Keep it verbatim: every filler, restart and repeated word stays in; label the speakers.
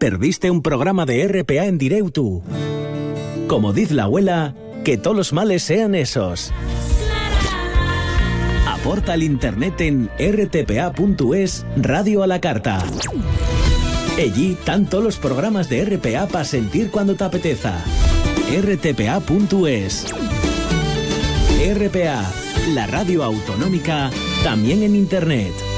Speaker 1: ¿Perdiste un programa de R P A en directo? Como dice la abuela, que todos los males sean esos. Aporta al internet en r t p a punto es Radio a la Carta. Allí están todos los programas de R P A para sentir cuando te apeteza. r t p a punto es. R P A, la radio autonómica, también en internet.